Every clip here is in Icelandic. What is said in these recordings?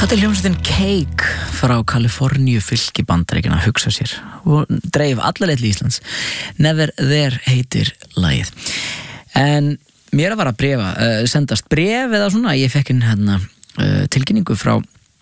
Þetta hljómsveitin Cake frá Kaliforníu fylki Bandaríkjanna að hugsa sér og dreif alla leið til Íslands. Never There heitir lagið. En mér var að sendast bréf eða svona, ég fekk hérna tilkynningu frá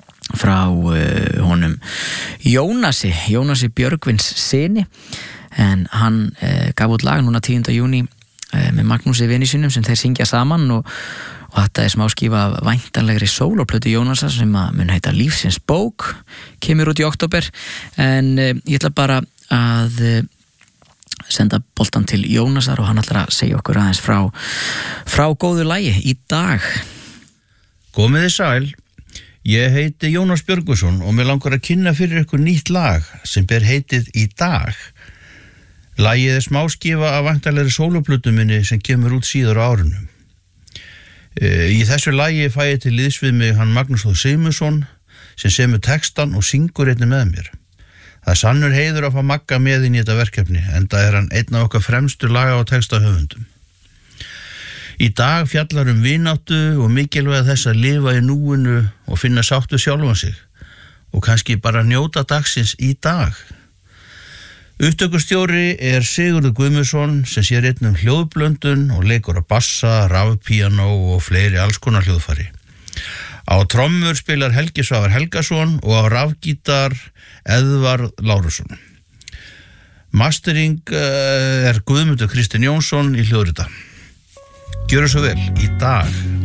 honum Jónasi Björgvins syni, en hann gaf út lag núna 10. júní með Magnúsi vini sínum sem þeir syngja saman og þetta smá skífa af væntanlegri sólóplötu Jónasar sem mun heita Lífsins bók, kemur út í október, en ég ætla bara að senda boltan til Jónasar og hann ætlar að segja okkur aðeins frá góðu lagi í dag. Komiði sæl, ég heiti Jónas Björgvinsson og mér langar að kynna fyrir ykkur nýtt lag sem ber heitið Í dag. Lagið smáskifa af væntanlegri sólóplötu minni sem kemur út síðar á árinu. Í þessu lagi fæ ég til liðs við mig hann Magnús Þór Sigmundsson sem semur textan og syngur einnig með mér. Það sannur heiður að fá Magga með inn í þetta verkefni, enda hann einn af okkar fremstu laga- og textahöfundum. Í dag fjallar vináttu og mikilvæg þess að lifa í núinu og finna sátt við sjálfan sig og kannski bara njóta dagsins í dag. Upptökustjóri Sigurður Guðmundsson sem sér einn hljóðblöndun og leikur á bassa, rafpíanó og fleiri alls konar hljóðfæri. Á trommur spilar Helgi Svavar Helgason og á rafgítar Eðvarð Lárusson. Mastering Guðmundur Kristinn Jónsson í hljóðrita. Gjöru svo vel, Í dag.